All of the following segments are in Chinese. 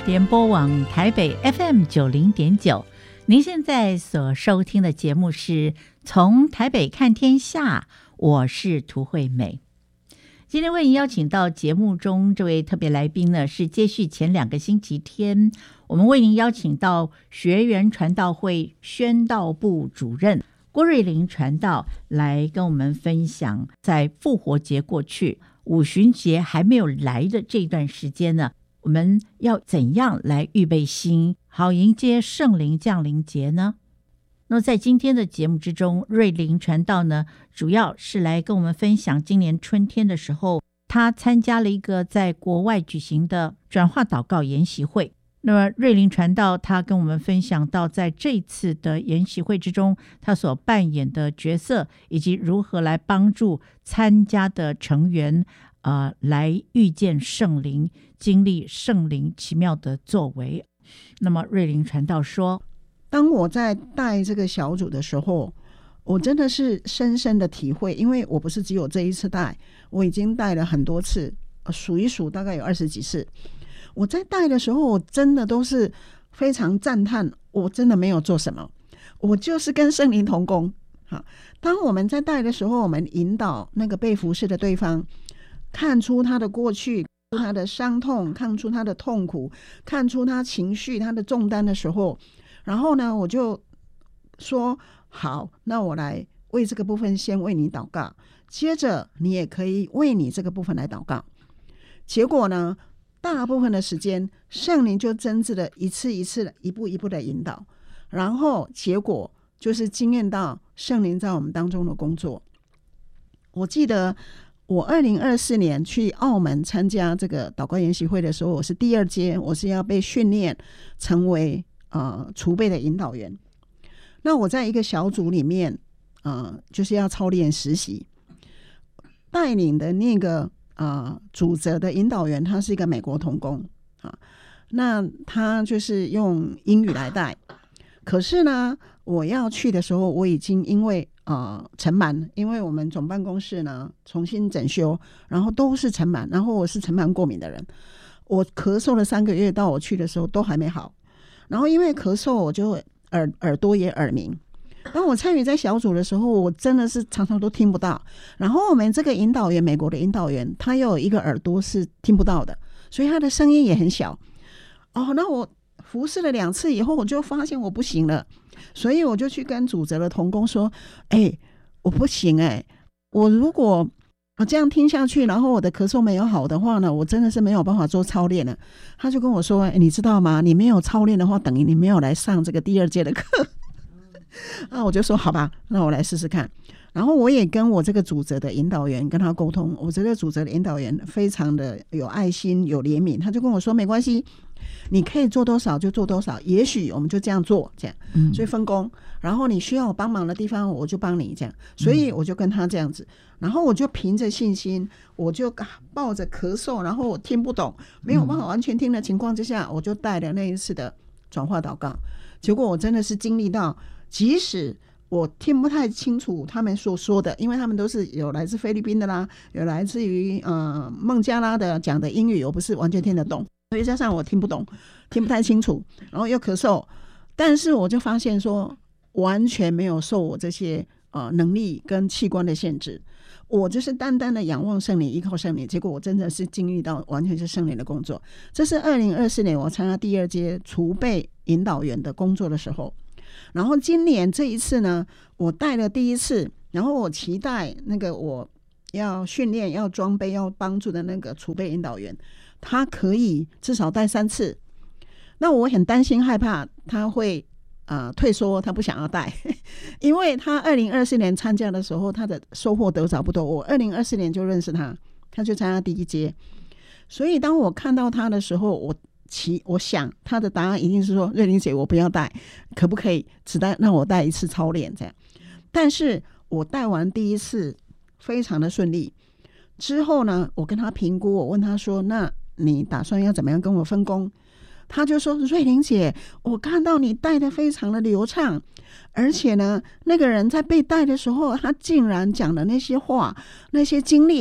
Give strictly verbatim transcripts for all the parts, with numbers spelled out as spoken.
联播网台北 F M 九零点九，您现在所收听的节目是从台北看天下，我是涂惠美。今天为您邀请到节目中这位特别来宾呢，是接续前两个星期天，我们为您邀请到学园传道会宣道部主任郭瑞麟传道来跟我们分享，在复活节过去，五旬节还没有来的这段时间呢，我们要怎样来预备心，好迎接圣灵降临节呢？那么在今天的节目之中，瑞麟传道呢，主要是来跟我们分享今年春天的时候，他参加了一个在国外举行的转化祷告研习会。那么瑞麟传道他跟我们分享到，在这次的研习会之中，他所扮演的角色，以及如何来帮助参加的成员呃，来遇见圣灵，经历圣灵奇妙的作为。那么瑞麟传道说， 当我在带这个小组的时候，我真的是深深的体会，因为我不是只有这一次带，我已经带了很多次，数一数大概有二十几次。我在带的时候，我真的都是非常赞叹，我真的没有做什么，我就是跟圣灵同工。好，当我们在带的时候，我们引导那个被服侍的对方看出他的过去，看出他的伤痛，看出他的痛苦，看出他情绪他的重担的时候，然后呢我就说好，那我来为这个部分先为你祷告，接着你也可以为你这个部分来祷告。结果呢，大部分的时间圣灵就真正的一次一次的一步一步的引导，然后结果就是经验到圣灵在我们当中的工作。我记得我二零二四年去澳门参加这个祷告研习会的时候，我是第二阶，我是要被训练成为呃储备的引导员。那我在一个小组里面呃就是要操练实习，带领的那个呃主责的引导员，他是一个美国同工啊，那他就是用英语来带。可是呢，我要去的时候，我已经因为呃尘螨，因为我们总办公室呢重新整修，然后都是尘螨，然后我是尘螨过敏的人，我咳嗽了三个月，到我去的时候都还没好，然后因为咳嗽我就耳耳朵也耳鸣。当我参与在小组的时候，我真的是常常都听不到。然后我们这个引导员，美国的引导员，他又有一个耳朵是听不到的，所以他的声音也很小。哦，那我服侍了两次以后，我就发现我不行了，所以我就去跟主责的同工说：“哎、欸，我不行哎、欸，我如果我这样听下去，然后我的咳嗽没有好的话呢，我真的是没有办法做操练了。”他就跟我说：“欸，你知道吗？你没有操练的话，等于你没有来上这个第二届的课。”那我就说好吧，那我来试试看。然后我也跟我这个主责的引导员跟他沟通，我这个主责的引导员非常的有爱心有怜悯，他就跟我说没关系，你可以做多少就做多少，也许我们就这样做，这样，所以分工，然后你需要我帮忙的地方我就帮你，这样，所以我就跟他这样子，然后我就凭着信心，我就抱着咳嗽，然后我听不懂没有办法完全听的情况之下，我就带了那一次的转化祷告。结果我真的是经历到，即使我听不太清楚他们所说的，因为他们都是有来自菲律宾的啦，有来自于呃孟加拉的讲的英语，我不是完全听得懂，所以加上我听不懂听不太清楚，然后又咳嗽，但是我就发现说完全没有受我这些呃能力跟器官的限制，我就是单单的仰望圣灵，依靠圣灵，结果我真的是经历到完全是圣灵的工作。这是二零二四年我参加第二届储备引导员的工作的时候，然后今年这一次呢，我带了第一次，然后我期待那个我要训练要装备要帮助的那个储备引导员，他可以至少带三次，那我很担心害怕他会呃退缩，他不想要带因为他二零二四年参加的时候他的收获得着不多，我二零二四年就认识他，他就参加第一阶，所以当我看到他的时候，我其我想他的答案一定是说，瑞麟姐我不要带，可不可以只带让我带一次操练这样。但是我带完第一次非常的顺利，之后呢我跟他评估，我问他说那你打算要怎么样跟我分工，他就说瑞麟姐我看到你带的非常的流畅，而且呢那个人在被带的时候他竟然讲的那些话那些经历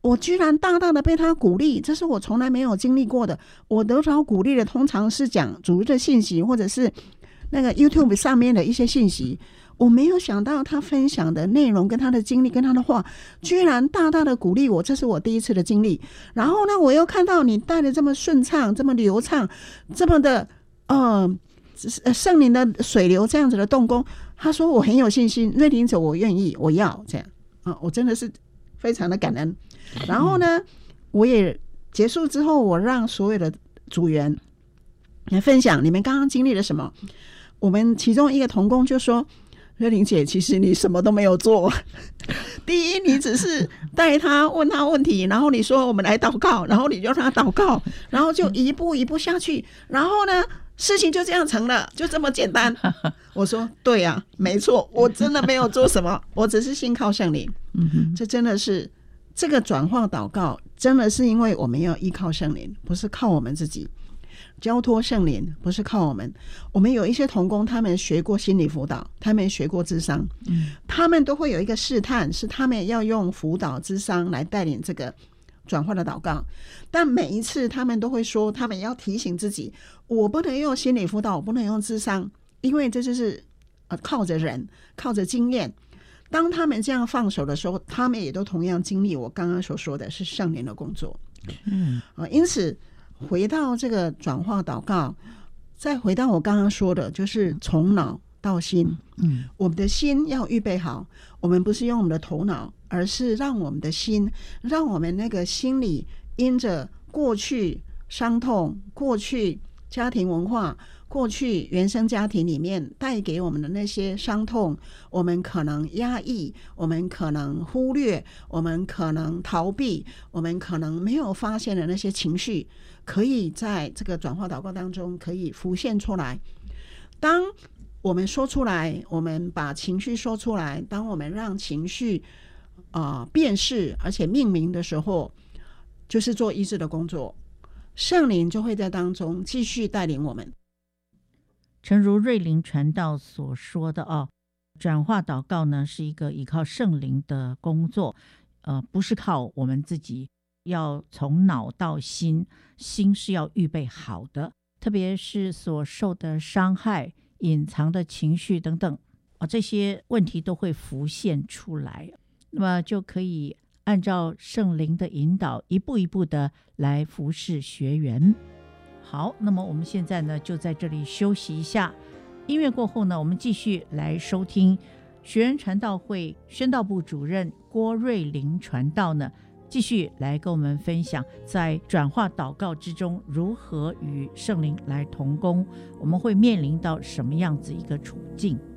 我居然大大的被他鼓励，这是我从来没有经历过的。我得到鼓励的通常是讲主日的信息，或者是那个 YouTube 上面的一些信息。我没有想到他分享的内容跟他的经历跟他的话居然大大的鼓励我，这是我第一次的经历。然后呢，我又看到你带的这么顺畅，这么流畅，这么的呃圣灵的水流这样子的动工。他说我很有信心，瑞玲姐我愿意，我要这样啊，我真的是非常的感恩。然后呢，我也结束之后，我让所有的组员来分享你们刚刚经历了什么。我们其中一个同工就说，瑞玲姐，其实你什么都没有做。第一，你只是带他问他问题，然后你说我们来祷告，然后你就让他祷告，然后就一步一步下去，然后呢，事情就这样成了，就这么简单。我说对啊，没错，我真的没有做什么，我只是信靠圣灵。这真的是这个转化祷告，真的是因为我们要依靠圣灵，不是靠我们自己。交托圣灵不是靠我们。我们有一些同工，他们学过心理辅导，他们学过諮商、嗯、他们都会有一个试探，是他们要用辅导諮商来带领这个转化的祷告。但每一次他们都会说，他们要提醒自己，我不能用心理辅导，我不能用諮商，因为这就是呃靠着人，靠着经验。当他们这样放手的时候，他们也都同样经历我刚刚所说的是圣灵的工作。嗯、呃，因此回到这个转化祷告，再回到我刚刚说的，就是从脑到心。嗯，我们的心要预备好，我们不是用我们的头脑，而是让我们的心，让我们那个心里因着过去伤痛、过去家庭文化、过去原生家庭里面带给我们的那些伤痛，我们可能压抑，我们可能忽略，我们可能逃避，我们可能没有发现的那些情绪，可以在这个转化祷告当中可以浮现出来。当我们说出来，我们把情绪说出来，当我们让情绪呃辨识而且命名的时候，就是做医治的工作，圣灵就会在当中继续带领我们。 诚如瑞灵传道所说的哦，转化祷告呢是一个依靠圣灵的工作，呃，不是靠我们自己，要从脑到心，心是要预备好的，特别是所受的伤害、隐藏的情绪等等、哦、这些问题都会浮现出来，那么就可以按照圣灵的引导，一步一步的来服侍学员。好，那么我们现在呢就在这里休息一下，音乐过后呢，我们继续来收听学员传道会宣道部主任郭瑞玲传道呢，继续来跟我们分享在转化祷告之中如何与圣灵来同工，我们会面临到什么样子一个处境。